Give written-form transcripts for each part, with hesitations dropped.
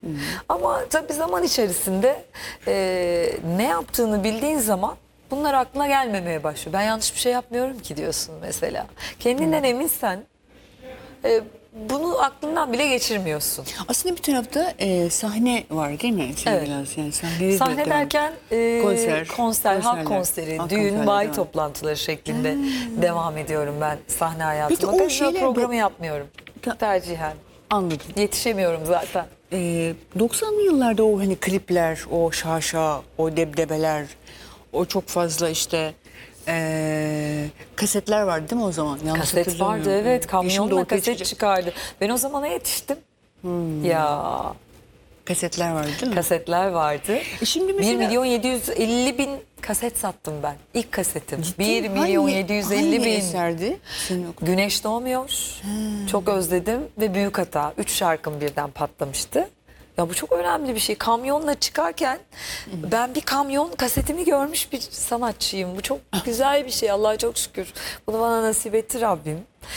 Ama tabii zaman içerisinde ne yaptığını bildiğin zaman bunlar aklına gelmemeye başlıyor. Ben yanlış bir şey yapmıyorum ki diyorsun mesela. Kendinden eminsen bunu aklından bile geçirmiyorsun. Aslında bir tarafta sahne var değil mi? Evet. Biraz yani sahne Sahne derken konser, halk konseri, halk düğün, konserleri bayi devam. toplantıları şeklinde devam ediyorum ben sahne hayatıma. Peki o Televizyon şeyler programı yapmıyorum tercihen. Anladım. Yetişemiyorum zaten. 90'lı yıllarda o hani klipler, o şaşa, o debdebeler, o çok fazla işte kasetler vardı değil mi o zaman? Yanlış Kaset vardı, hatırlamıyorum. evet. Yeşim Kamyonla Doğu kaset Keçici çıkardı. Ben o zamana yetiştim. Ya kasetler vardı değil mi? kasetler vardı. Şimdi 1 mesela milyon 750 bin kaset sattım ben. İlk kasetim. Ciddi? 1 milyon Hangi- 750 hangi bin. eserdi? Senin okuduğun? Güneş doğmuyor. Çok özledim ve büyük hata. 3 şarkım birden patlamıştı. Ya bu çok önemli bir şey. Kamyonla çıkarken ben bir kamyon kasetimi görmüş bir sanatçıyım. Bu çok güzel bir şey. Allah'a çok şükür. Bunu bana nasip etti Rabbim.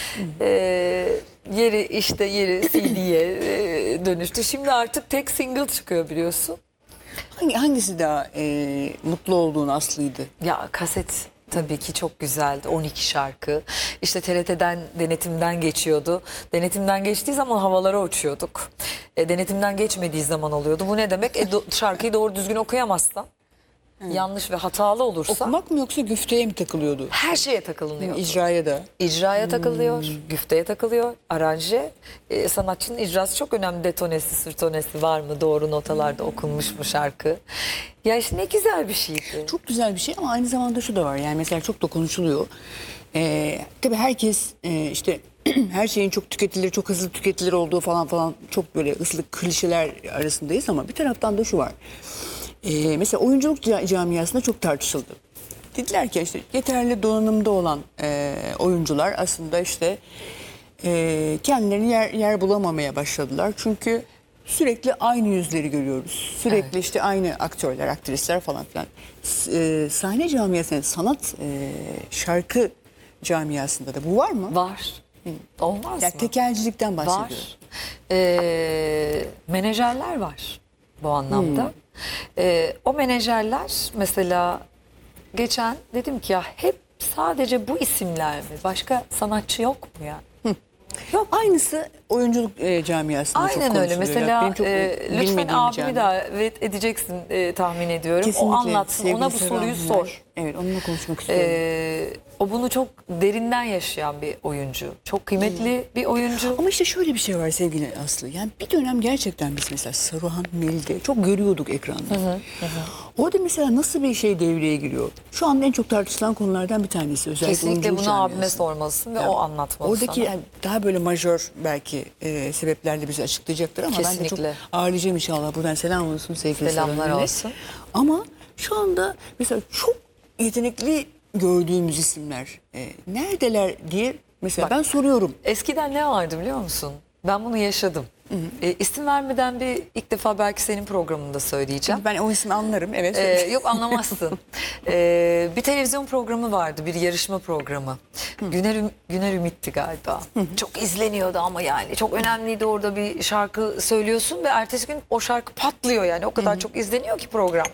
Yeri CD'ye dönüştü. Şimdi artık tek single çıkıyor biliyorsun. Hangisi daha mutlu olduğun aslıydı? Ya kaset tabii ki çok güzeldi. 12 şarkı. İşte TRT'den denetimden geçiyordu. Denetimden geçtiği zaman havalara uçuyorduk. Denetimden geçmediği zaman oluyordu. Bu ne demek? Şarkıyı doğru düzgün okuyamazsan, yanlış ve hatalı olursa Okumak mı yoksa güfteye mi takılıyordu? her şeye takılınıyor. İcraya da. İcraya takılıyor, güfteye takılıyor, aranje. Sanatçının icrası çok önemli. Detonesi, sırtonesi var mı? Doğru notalarda okunmuş mu şarkı? Ya işte ne güzel bir şeydi. Çok güzel bir şey ama aynı zamanda şu da var. Yani mesela çok da konuşuluyor. Tabii herkes işte her şeyin çok tüketilir, çok hızlı tüketilir olduğu falan falan çok böyle ıslık klişeler arasındayız ama bir taraftan da şu var. Mesela oyunculuk camiasında çok tartışıldı. Dediler ki işte yeterli donanımda olan oyuncular aslında işte kendilerini yer bulamamaya başladılar. Çünkü sürekli aynı yüzleri görüyoruz. Sürekli işte aynı aktörler, aktrisler falan filan. Sahne camiasında, sanat şarkı camiasında da bu var mı? Var. Olmaz Yani mı? tekelcilikten bahsediyorum. Var. Menajerler var bu anlamda. O menajerler mesela geçen dedim ki ya hep sadece bu isimler mi? Başka sanatçı yok mu ya? Yok. Aynısı oyunculuk camiasında çok Aynen öyle. konuşuluyor. Mesela Benim çok lütfen bilmediğim bir abimi camia. davet edeceksin tahmin ediyorum. Kesinlikle. O anlatsın. Sevgili Ona bu Serhan soruyu Hümer. sor. Evet, onunla konuşmak istiyorum. O bunu çok derinden yaşayan bir oyuncu. Çok kıymetli bir oyuncu. Ama işte şöyle bir şey var sevgili Aslı. Yani bir dönem gerçekten biz mesela Saruhan Melih'de çok görüyorduk ekranda. Orada mesela nasıl bir şey devreye giriyor? Şu anda en çok tartışılan konulardan bir tanesi. Özellikle Kesinlikle oyunculuk bunu abime camiasında. sormalısın ve Yani o anlatmalı oradaki sana. yani daha böyle majör belki sebeplerle bize açıklayacaktır ama ben de çok Kesinlikle. ağırlayacağım inşallah. Buradan selam olsun sevgili Selamlar Saruhan Melih. olsun. Ama şu anda mesela çok yetenekli gördüğümüz isimler neredeler diye mesela ben soruyorum. Eskiden ne vardı biliyor musun? Ben bunu yaşadım. İsim vermeden ilk defa belki senin programında söyleyeceğim. Ben o ismi anlarım evet. Yok anlamazsın. Bir televizyon programı vardı, bir yarışma programı. Güner Ümit'ti galiba. Çok izleniyordu ama yani çok önemliydi, orada bir şarkı söylüyorsun ve ertesi gün o şarkı patlıyor yani o kadar çok izleniyor ki program.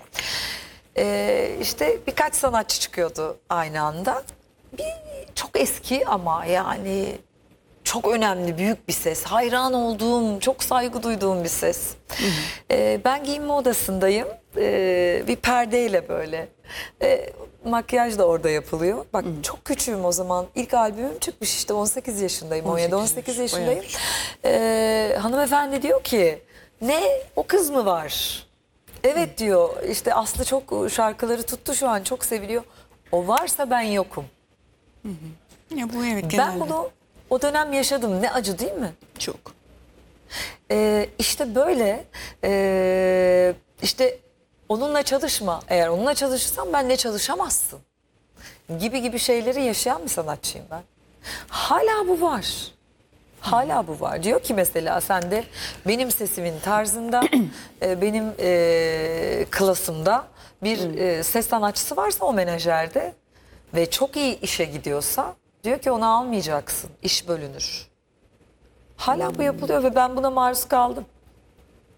İşte birkaç sanatçı çıkıyordu aynı anda. Çok eski ama yani çok önemli, büyük bir ses. Hayran olduğum, çok saygı duyduğum bir ses. Ben giyinme odasındayım. Bir perdeyle böyle. Makyaj da orada yapılıyor. Bak çok küçüğüm o zaman. İlk albümüm çıkmış işte 18 yaşındayım. 17-18 yaşındayım. Hanımefendi diyor ki ne o kız mı var? Evet diyor, işte Aslı çok şarkıları tuttu şu an, çok seviliyor. O varsa ben yokum. Ya bu evet Ben genelde. bunu o dönem yaşadım. Ne acı değil mi? Çok. İşte böyle işte onunla çalışma. Eğer onunla çalışırsan benle çalışamazsın. Gibi şeyleri yaşayan bir sanatçıyım ben. Hala bu var. Hala bu var. Diyor ki mesela sen de benim sesimin tarzında, benim klasımda bir ses sanatçısı varsa o menajerde ve çok iyi işe gidiyorsa diyor ki onu almayacaksın. İş bölünür. Hala bu yapılıyor ve ben buna maruz kaldım.